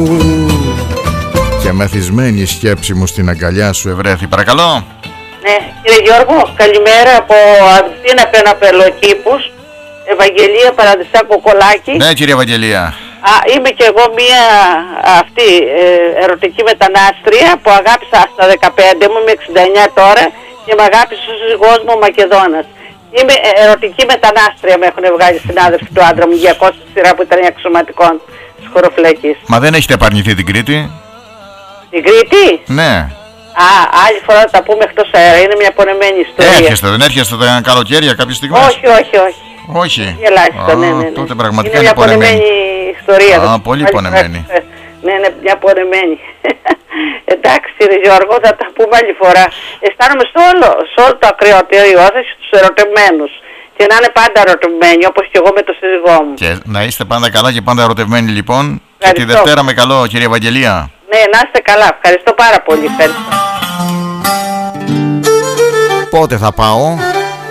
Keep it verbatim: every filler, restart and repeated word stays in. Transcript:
Και μεθυσμένη η σκέψη μου στην αγκαλιά σου ευρέθη. Παρακαλώ. Ναι, κύριε Γιώργο, καλημέρα από Αντίνα Πεναπελοκήπους, Ευαγγελία Παραδεισάκο Κολάκη. Ναι, κύριε Ευαγγελία. Α, είμαι και εγώ μία αυτή ε, ερωτική μετανάστρια που αγάπησα στα δεκαπέντε μου, είμαι εξήντα εννιά τώρα και με αγάπησε ο σύζυγός μου ο Μακεδόνας. Είμαι ερωτική μετανάστρια, με έχουν βγάλει συνάδελφοι του άντρα μου, διακόσια σειρά που ήταν αξιωματικών της χωροφυλακής. Μα δεν έχετε επαρνηθεί την Κρήτη? Την Κρήτη? Ναι. Α, άλλη φορά θα τα πούμε εκτός αέρα, είναι μια πονεμένη ιστορία. Έρχεστε, δεν έρχεστε τα καλοκαίρια κάποια στιγμή? Όχι, όχι, όχι. Όχι. Ελάχιστο, ναι, ναι, ναι. Τότε πραγματικά είναι μια πονεμένη, πονεμένη ιστορία. Α, πολύ πονεμένη. Ναι, ναι, μια πονεμένη. Εντάξει, κύριε Γιώργο, θα τα πούμε άλλη φορά. Αισθάνομαι σε όλο, σε όλο το ακριότερο υιόθεση στους ερωτευμένους. Και να είναι πάντα ερωτευμένοι, όπως και εγώ με το σύζυγό μου. Και να είστε πάντα καλά και πάντα ερωτευμένοι, λοιπόν. Ευχαριστώ. Και τη Δευτέρα με καλό, κύριε Ευαγγελία. Ναι, να είστε καλά. Ευχαριστώ πάρα πολύ. Ευχαριστώ. Πότε θα πάω?